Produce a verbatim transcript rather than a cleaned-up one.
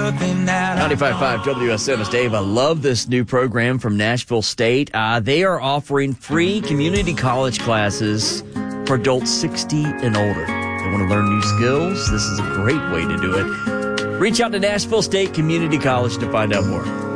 something that ninety-five point five W S N is Dave. I love this new program from Nashville State. Uh, they are offering free community college classes for adults sixty and older. They want to learn new skills? This is a great way to do it. Reach out to Nashville State Community College to find out more.